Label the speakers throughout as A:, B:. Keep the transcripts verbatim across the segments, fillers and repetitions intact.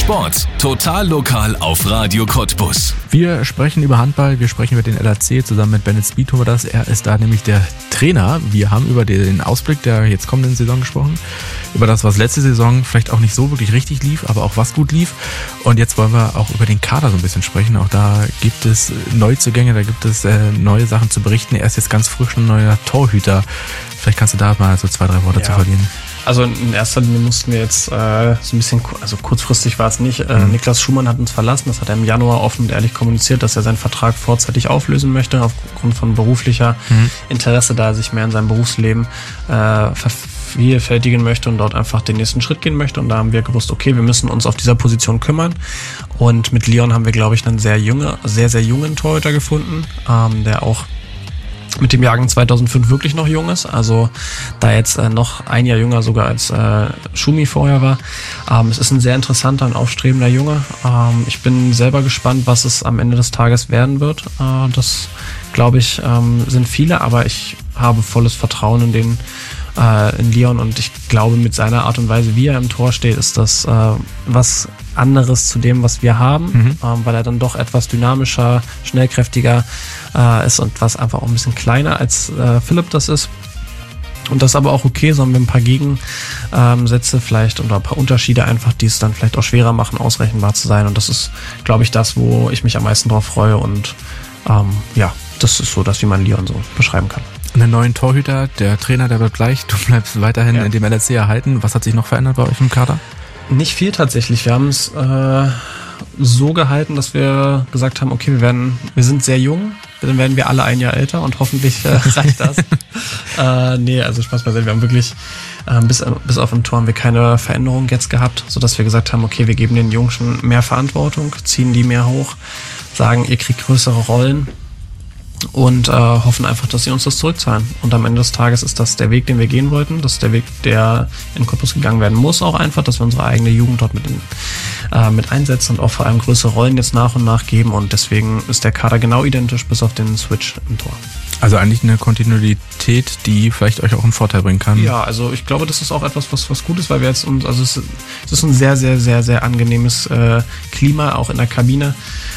A: Sport, total lokal auf Radio Cottbus.
B: Wir sprechen über Handball, wir sprechen über den L A C, zusammen mit Bennett Speed tun wir das. Er ist da nämlich der Trainer. Wir haben über den Ausblick der jetzt kommenden Saison gesprochen, über das, was letzte Saison vielleicht auch nicht so wirklich richtig lief, aber auch was gut lief. Und jetzt wollen wir auch über den Kader so ein bisschen sprechen. Auch da gibt es Neuzugänge, da gibt es äh, neue Sachen zu berichten. Er ist jetzt ganz frisch ein neuer Torhüter. Vielleicht kannst du da mal so zwei, drei Worte ja. zu verlieren.
C: Also in erster Linie mussten wir jetzt äh, so ein bisschen, also kurzfristig war es nicht, äh, mhm. Niklas Schumann hat uns verlassen, das hat er im Januar offen und ehrlich kommuniziert, dass er seinen Vertrag vorzeitig auflösen möchte, aufgrund von beruflicher mhm. Interesse, da er sich mehr in seinem Berufsleben äh, vervielfältigen möchte und dort einfach den nächsten Schritt gehen möchte. Und da haben wir gewusst, okay, wir müssen uns auf dieser Position kümmern. Und mit Leon haben wir, glaube ich, einen sehr junge, sehr, sehr jungen Torhüter gefunden, ähm, der auch mit dem Jahrgang zweitausendfünf wirklich noch jung ist, also da jetzt äh, noch ein Jahr jünger sogar als äh, Schumi vorher war. Ähm, es ist ein sehr interessanter und aufstrebender Junge. Ähm, ich bin selber gespannt, was es am Ende des Tages werden wird. Äh, das, glaube ich, ähm, sind viele, aber ich habe volles Vertrauen in den äh, in Leon und ich glaube, mit seiner Art und Weise, wie er im Tor steht, ist das äh, was anderes zu dem, was wir haben, mhm. ähm, weil er dann doch etwas dynamischer, schnellkräftiger äh, ist und was einfach auch ein bisschen kleiner als äh, Philipp das ist. Und das ist aber auch okay, so haben wir ein paar Gegensätze vielleicht oder ein paar Unterschiede einfach, die es dann vielleicht auch schwerer machen, ausrechenbar zu sein. Und das ist, glaube ich, das, wo ich mich am meisten drauf freue. Und ähm, ja, das ist so das, wie man Leon so beschreiben kann.
B: Einen neuen Torhüter, der Trainer, der bleibt gleich, du bleibst weiterhin ja. in dem L A C erhalten. Was hat sich noch verändert bei euch im Kader?
C: Nicht viel tatsächlich. Wir haben es äh, so gehalten, dass wir gesagt haben, okay, wir werden, wir sind sehr jung, dann werden wir alle ein Jahr älter und hoffentlich äh, reicht das. äh, nee, also Spaß beiseite. Wir haben wirklich äh, bis, bis auf im Tor haben wir keine Veränderung jetzt gehabt, sodass wir gesagt haben, okay, wir geben den Jungs schon mehr Verantwortung, ziehen die mehr hoch, sagen, ihr kriegt größere Rollen. Und äh, hoffen einfach, dass sie uns das zurückzahlen. Und am Ende des Tages ist das der Weg, den wir gehen wollten. Das ist der Weg, der in Cottbus gegangen werden muss, auch einfach, dass wir unsere eigene Jugend dort mit, in, äh, mit einsetzen und auch vor allem größere Rollen jetzt nach und nach geben. Und deswegen ist der Kader genau identisch, bis auf den Switch im Tor.
B: Also eigentlich eine Kontinuität, die vielleicht euch auch einen Vorteil bringen kann.
C: Ja, also ich glaube, das ist auch etwas, was, was gut ist, weil wir jetzt uns, also es, es ist ein sehr, sehr, sehr, sehr angenehmes äh, Klima, auch in der Kabine.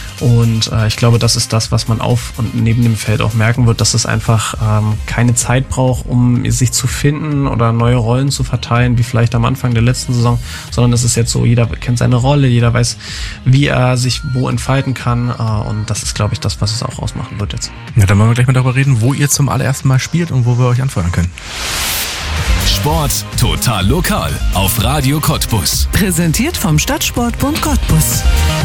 C: Und äh, ich glaube, das ist das, was man auf und neben dem Feld auch merken wird, dass es einfach ähm, keine Zeit braucht, um sich zu finden oder neue Rollen zu verteilen, wie vielleicht am Anfang der letzten Saison, sondern es ist jetzt so, jeder kennt seine Rolle, jeder weiß, wie er sich wo entfalten kann äh, und das ist, glaube ich, das, was es auch ausmachen wird jetzt.
B: Ja, dann wollen wir gleich mal darüber reden, wo ihr zum allerersten Mal spielt und wo wir euch anfeuern können.
A: Sport total lokal auf Radio Cottbus.
D: Präsentiert vom Stadtsportbund Cottbus.